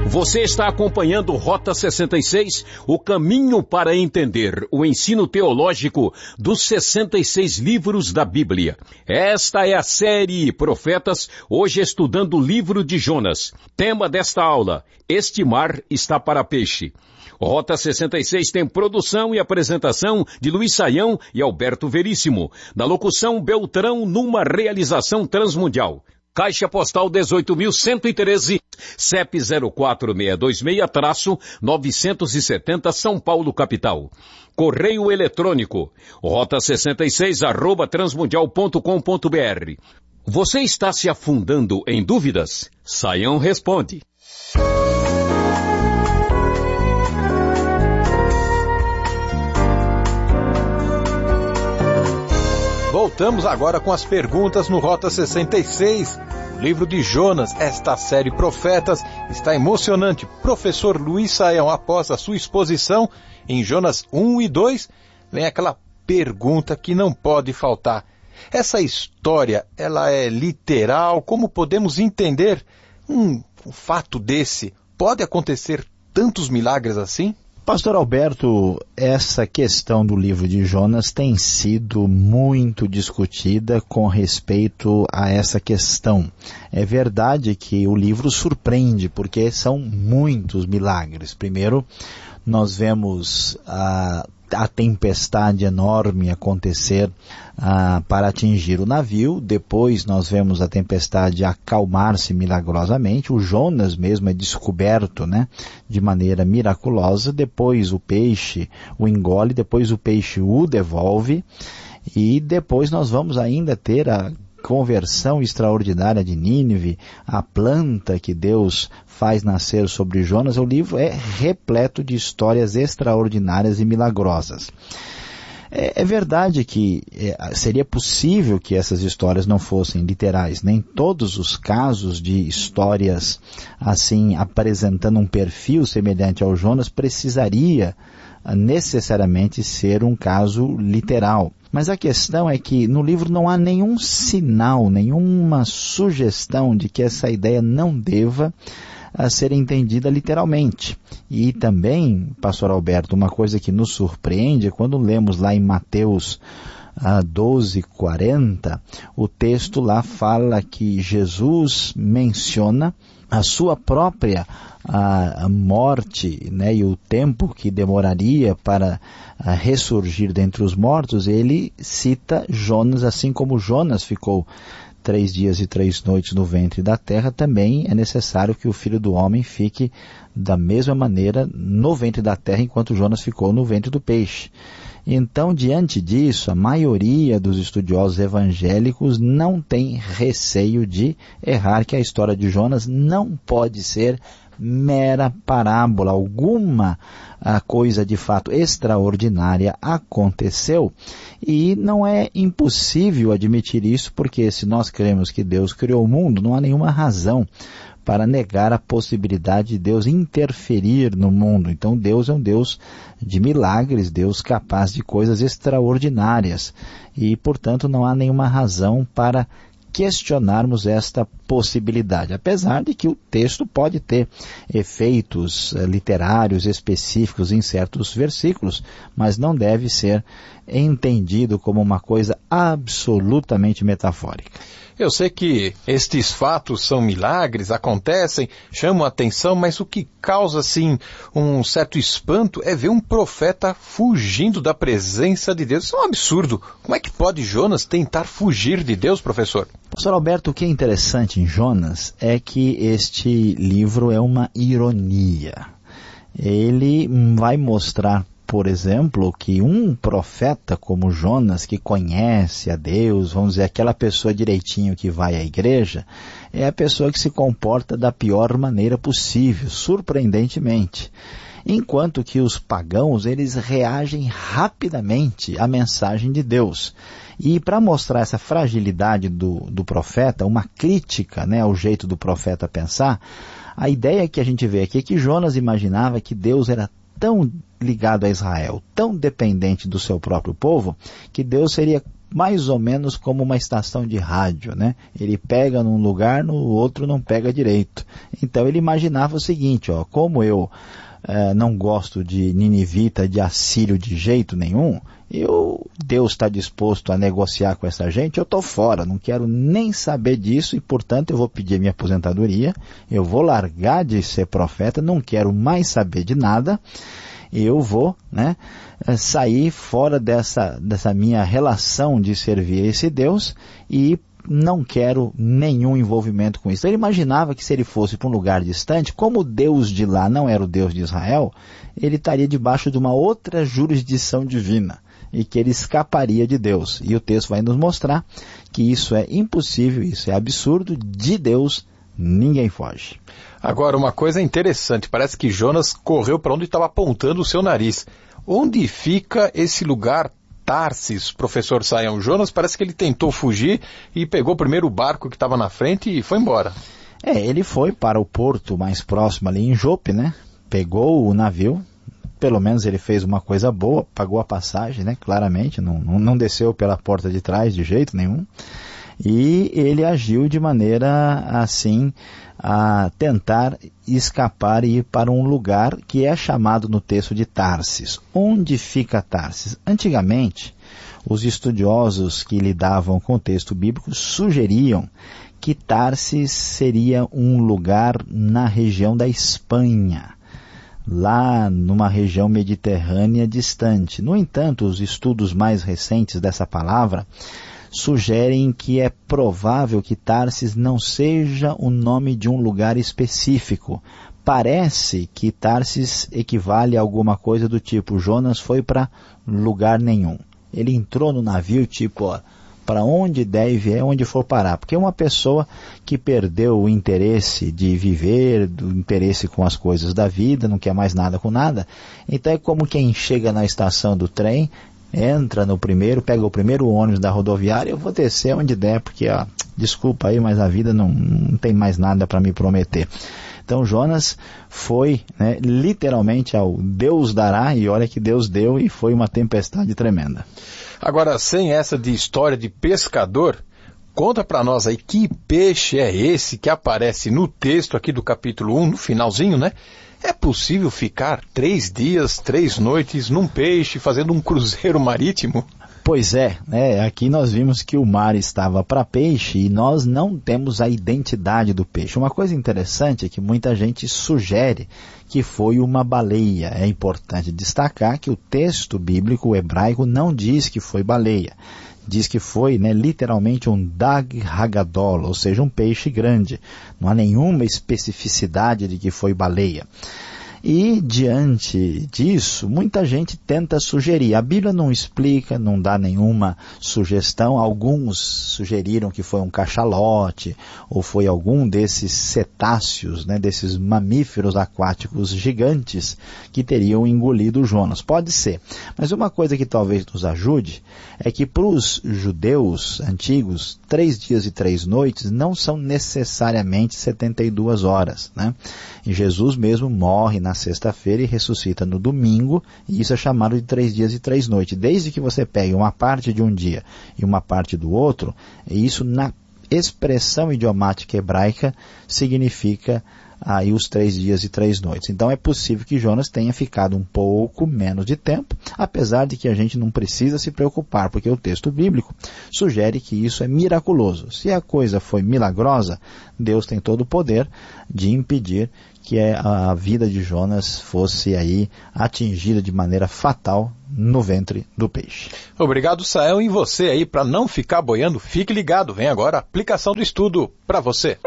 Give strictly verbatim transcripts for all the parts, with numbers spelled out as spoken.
Você está acompanhando Rota sessenta e seis, o caminho para entender o ensino teológico dos sessenta e seis livros da Bíblia. Esta é a série Profetas, hoje estudando o livro de Jonas. Tema desta aula: Este mar está para peixe. Rota sessenta e seis tem produção e apresentação de Luiz Saião e Alberto Veríssimo. Na locução, Beltrão, numa realização transmundial. Caixa Postal dezoito mil cento e treze, C E P zero quatro seis dois seis, novecentos e setenta, São Paulo, capital. Correio eletrônico, rota sessenta e seis, arroba transmundial ponto com ponto br. Você está se afundando em dúvidas? Saião responde. Voltamos agora com as perguntas no Rota sessenta e seis, livro de Jonas. Esta série Profetas está emocionante. Professor Luiz Saião, após a sua exposição em Jonas um e dois, vem aquela pergunta que não pode faltar. Essa história, ela é literal? Como podemos entender um, um fato desse? Pode acontecer tantos milagres assim? Pastor Alberto, essa questão do livro de Jonas tem sido muito discutida com respeito a essa questão. É verdade que o livro surpreende, porque são muitos milagres. Primeiro, nós vemos a, a tempestade enorme acontecer a, para atingir o navio. Depois nós vemos a tempestade acalmar-se milagrosamente. O Jonas mesmo é descoberto, né, de maneira miraculosa. Depois o peixe o engole, depois o peixe o devolve. E depois nós vamos ainda ter a conversão extraordinária de Nínive, a planta que Deus faz nascer sobre Jonas. O livro é repleto de histórias extraordinárias e milagrosas. É, é verdade que é, seria possível que essas histórias não fossem literais. Nem todos os casos de histórias assim, apresentando um perfil semelhante ao Jonas, precisaria necessariamente ser um caso literal. Mas a questão é que no livro não há nenhum sinal, nenhuma sugestão de que essa ideia não deva a ser entendida literalmente. E também, pastor Alberto, uma coisa que nos surpreende é quando lemos lá em Mateus ah, doze, quarenta, o texto lá fala que Jesus menciona a sua própria a, a morte, né, e o tempo que demoraria para a, ressurgir dentre os mortos. Ele cita Jonas, assim como Jonas ficou três dias e três noites no ventre da terra, também é necessário que o Filho do Homem fique da mesma maneira no ventre da terra, enquanto Jonas ficou no ventre do peixe. Então, diante disso, a maioria dos estudiosos evangélicos não tem receio de errar que a história de Jonas não pode ser mera parábola. Alguma a coisa de fato extraordinária aconteceu, e não é impossível admitir isso, porque se nós cremos que Deus criou o mundo, não há nenhuma razão para negar a possibilidade de Deus interferir no mundo. Então Deus é um Deus de milagres, Deus capaz de coisas extraordinárias, e portanto não há nenhuma razão para questionarmos esta possibilidade, apesar de que o texto pode ter efeitos uh, literários específicos em certos versículos, mas não deve ser entendido como uma coisa absolutamente metafórica. Eu sei que estes fatos são milagres, acontecem, chamam a atenção, mas o que causa, assim, um certo espanto é ver um profeta fugindo da presença de Deus. Isso é um absurdo. Como é que pode Jonas tentar fugir de Deus, professor? Pastor Alberto, o que é interessante em Jonas é que este livro é uma ironia. Ele vai mostrar, por exemplo, que um profeta como Jonas, que conhece a Deus, vamos dizer, aquela pessoa direitinho que vai à igreja, é a pessoa que se comporta da pior maneira possível, surpreendentemente. Enquanto que os pagãos, eles reagem rapidamente à mensagem de Deus. E para mostrar essa fragilidade do, do profeta, uma crítica, né, ao jeito do profeta pensar, a ideia que a gente vê aqui é que Jonas imaginava que Deus era tão ligado a Israel, tão dependente do seu próprio povo, que Deus seria mais ou menos como uma estação de rádio, né? Ele pega num lugar, no outro não pega direito. Então ele imaginava o seguinte, ó, como eu eh, não gosto de ninivita, de assírio de jeito nenhum, eu, Deus está disposto a negociar com essa gente, eu estou fora, não quero nem saber disso e, portanto, eu vou pedir minha aposentadoria, eu vou largar de ser profeta, não quero mais saber de nada, eu vou, né, sair fora dessa, dessa minha relação de servir a esse Deus e não quero nenhum envolvimento com isso. Ele imaginava que se ele fosse para um lugar distante, como o Deus de lá não era o Deus de Israel, ele estaria debaixo de uma outra jurisdição divina e que ele escaparia de Deus. E o texto vai nos mostrar que isso é impossível, isso é absurdo, de Deus ninguém foge. Agora, uma coisa interessante, parece que Jonas correu para onde estava apontando o seu nariz. Onde fica esse lugar Tarsis, professor Sayão? Jonas parece que ele tentou fugir e pegou primeiro o barco que estava na frente e foi embora. É, ele foi para o porto mais próximo ali em Jope, né? Pegou o navio, pelo menos ele fez uma coisa boa, pagou a passagem, né? Claramente, não, não, não desceu pela porta de trás de jeito nenhum. E ele agiu de maneira assim a tentar escapar e ir para um lugar que é chamado no texto de Tarsis. Onde fica Tarsis? Antigamente, os estudiosos que lidavam com o texto bíblico sugeriam que Tarsis seria um lugar na região da Espanha, lá numa região mediterrânea distante. No entanto, os estudos mais recentes dessa palavra sugerem que é provável que Tarsis não seja o nome de um lugar específico. Parece que Tarsis equivale a alguma coisa do tipo, Jonas foi para lugar nenhum. Ele entrou no navio tipo, ó, para onde deve é onde for parar. Porque uma pessoa que perdeu o interesse de viver, o interesse com as coisas da vida, não quer mais nada com nada, então é como quem chega na estação do trem, entra no primeiro, pega o primeiro ônibus da rodoviária, eu vou descer onde der, porque, ó, desculpa aí, mas a vida não, não tem mais nada para me prometer. Então Jonas foi, né, literalmente ao Deus dará, e olha que Deus deu, e foi uma tempestade tremenda. Agora, sem essa de história de pescador, conta para nós aí que peixe é esse que aparece no texto aqui do capítulo um, no finalzinho, né? É possível ficar três dias, três noites num peixe, fazendo um cruzeiro marítimo? Pois é, né? Aqui nós vimos que o mar estava para peixe e nós não temos a identidade do peixe. Uma coisa interessante é que muita gente sugere que foi uma baleia. É importante destacar que o texto bíblico hebraico não diz que foi baleia. Diz que foi, né, literalmente um dag hagadol, ou seja, um peixe grande. Não há nenhuma especificidade de que foi baleia. E, diante disso, muita gente tenta sugerir. A Bíblia não explica, não dá nenhuma sugestão. Alguns sugeriram que foi um cachalote, ou foi algum desses cetáceos, né, desses mamíferos aquáticos gigantes que teriam engolido Jonas. Pode ser. Mas uma coisa que talvez nos ajude é que para os judeus antigos, três dias e três noites não são necessariamente setenta e duas horas, né? E Jesus mesmo morre na sexta-feira e ressuscita no domingo, e isso é chamado de três dias e três noites. Desde que você pegue uma parte de um dia e uma parte do outro, isso na expressão idiomática hebraica significa aí os três dias e três noites. Então é possível que Jonas tenha ficado um pouco menos de tempo, apesar de que a gente não precisa se preocupar, porque o texto bíblico sugere que isso é miraculoso. Se a coisa foi milagrosa, Deus tem todo o poder de impedir que a vida de Jonas fosse aí atingida de maneira fatal no ventre do peixe. Obrigado, Sael, e você aí, para não ficar boiando, fique ligado. Vem agora a aplicação do estudo para você.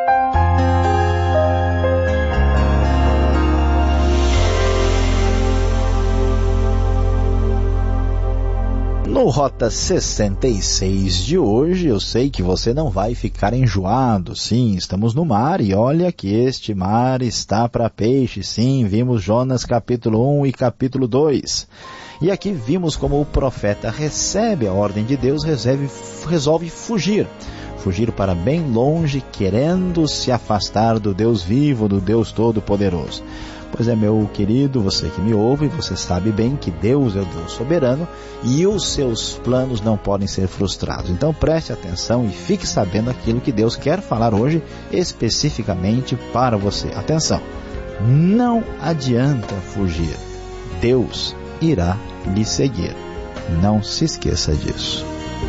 No Rota sessenta e seis de hoje, eu sei que você não vai ficar enjoado. Sim, estamos no mar e olha que este mar está para peixe. Sim, vimos Jonas capítulo um e capítulo dois. E aqui vimos como o profeta recebe a ordem de Deus, resolve, resolve fugir. Fugir para bem longe, querendo se afastar do Deus vivo, do Deus Todo-Poderoso. Pois é, meu querido, você que me ouve, você sabe bem que Deus é o Deus soberano e os seus planos não podem ser frustrados. Então preste atenção e fique sabendo aquilo que Deus quer falar hoje especificamente para você. Atenção, não adianta fugir, Deus irá lhe seguir. Não se esqueça disso.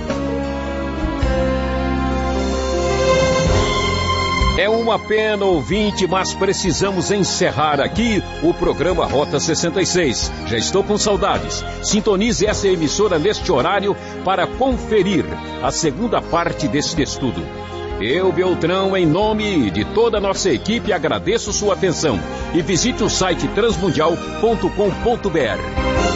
É uma pena, ouvinte, mas precisamos encerrar aqui o programa Rota sessenta e seis. Já estou com saudades. Sintonize essa emissora neste horário para conferir a segunda parte deste estudo. Eu, Beltrão, em nome de toda a nossa equipe, agradeço sua atenção e visite o site transmundial ponto com ponto b r.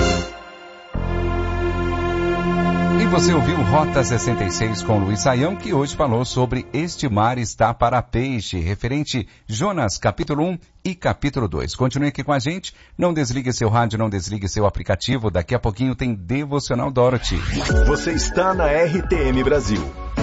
E você ouviu Rota sessenta e seis com Luiz Saião, que hoje falou sobre Este Mar Está para Peixe, referente Jonas capítulo um e capítulo dois. Continue aqui com a gente, não desligue seu rádio, não desligue seu aplicativo, daqui a pouquinho tem Devocional Dorothy. Você está na R T M Brasil.